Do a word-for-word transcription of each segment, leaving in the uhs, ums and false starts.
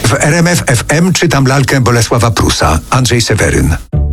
W R M F F M czytam lalkę Bolesława Prusa. Andrzej Seweryn.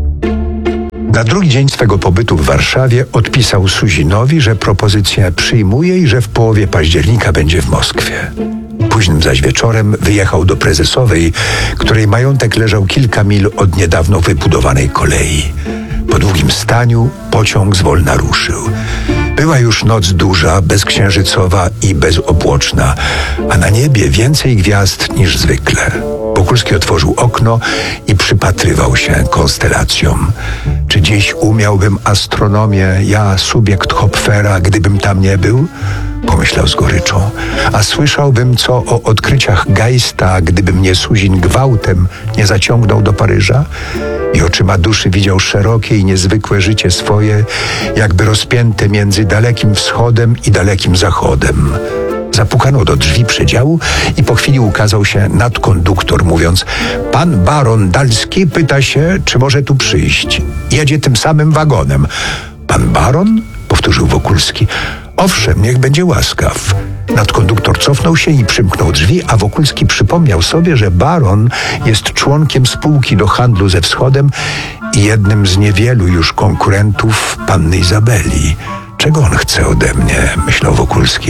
Na drugi dzień swego pobytu w Warszawie odpisał Suzinowi, że propozycję przyjmuje i że w połowie października będzie w Moskwie. Późnym zaś wieczorem wyjechał do Prezesowej, której majątek leżał kilka mil od niedawno wybudowanej kolei. Po długim staniu pociąg zwolna ruszył. Była już noc duża, bezksiężycowa i bezobłoczna, a na niebie więcej gwiazd niż zwykle. Wokulski otworzył okno i przypatrywał się konstelacjom. Czy dziś umiałbym astronomię, ja, subiekt Hopfera, gdybym tam nie był? Pomyślał z goryczą. A słyszałbym co o odkryciach Geista, gdyby mnie Suzin gwałtem nie zaciągnął do Paryża? I oczyma duszy widział szerokie i niezwykłe życie swoje, jakby rozpięte między dalekim wschodem i dalekim zachodem. Zapukano do drzwi przedziału i po chwili ukazał się nadkonduktor, mówiąc: pan baron Dalski pyta się, czy może tu przyjść. Jedzie tym samym wagonem. Pan baron? Powtórzył Wokulski. Owszem, niech będzie łaskaw. Nadkonduktor cofnął się i przymknął drzwi, a Wokulski przypomniał sobie, że baron jest członkiem spółki do handlu ze wschodem i jednym z niewielu już konkurentów panny Izabeli. Czego on chce ode mnie? Myślał Wokulski.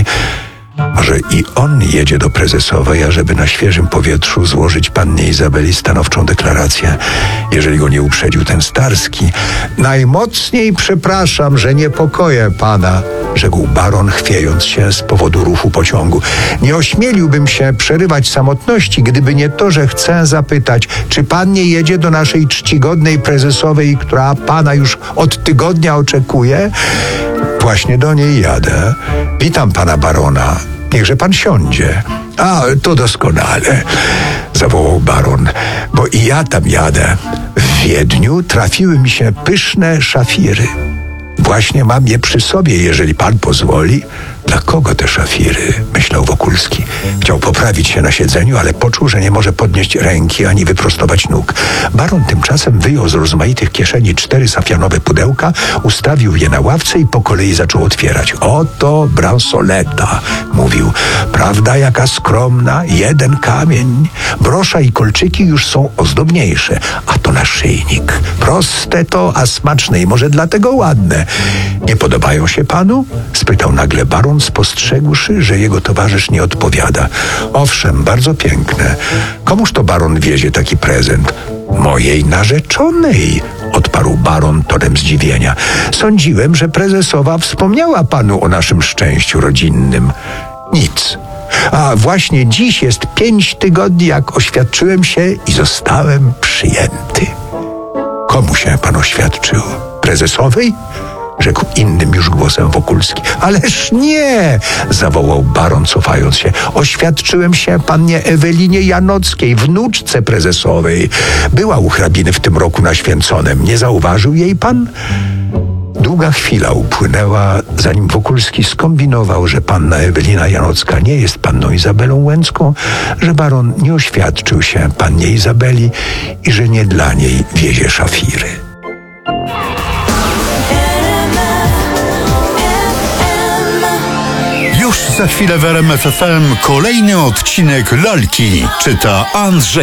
Może i on jedzie do Prezesowej, ażeby na świeżym powietrzu złożyć pannie Izabeli stanowczą deklarację, jeżeli go nie uprzedził ten Starski. Najmocniej przepraszam, że niepokoję pana, rzekł baron, chwiejąc się z powodu ruchu pociągu. Nie ośmieliłbym się przerywać samotności, gdyby nie to, że chcę zapytać, czy pan nie jedzie do naszej czcigodnej Prezesowej, która pana już od tygodnia oczekuje? Właśnie do niej jadę. Witam pana barona. Niechże pan siądzie. A, to doskonale, zawołał baron, bo i ja tam jadę. W Wiedniu trafiły mi się pyszne szafiry. Właśnie mam je przy sobie, jeżeli pan pozwoli. Dla kogo te szafiry? Myślał Wokulski. Chciał poprawić się na siedzeniu, ale poczuł, że nie może podnieść ręki ani wyprostować nóg. Baron tymczasem wyjął z rozmaitych kieszeni cztery safianowe pudełka, ustawił je na ławce i po kolei zaczął otwierać. Oto bransoleta, mówił. Prawda jaka skromna, jeden kamień. Brosza i kolczyki już są ozdobniejsze, a to naszyjnik. Proste to, a smaczne i może dlatego ładne. Nie podobają się panu? Spytał nagle baron, spostrzegłszy, że jego towarzysz nie odpowiada. Owszem, bardzo piękne. Komuż to baron wiezie taki prezent? Mojej narzeczonej, odparł baron tonem zdziwienia. Sądziłem, że prezesowa wspomniała panu o naszym szczęściu rodzinnym. Nic. A właśnie dziś jest pięć tygodni, jak oświadczyłem się i zostałem przyjęty. Komu się pan oświadczył? Prezesowej? Rzekł innym już głosem Wokulski. Ależ nie! Zawołał baron, cofając się. Oświadczyłem się pannie Ewelinie Janockiej, wnuczce prezesowej. Była u hrabiny w tym roku na Święconem. Nie zauważył jej pan? Długa chwila upłynęła, zanim Wokulski skombinował, że panna Ewelina Janocka nie jest panną Izabelą Łęcką, że baron nie oświadczył się pannie Izabeli i że nie dla niej wiezie szafiry. Już za chwilę w R M F F M kolejny odcinek Lalki czyta Andrzej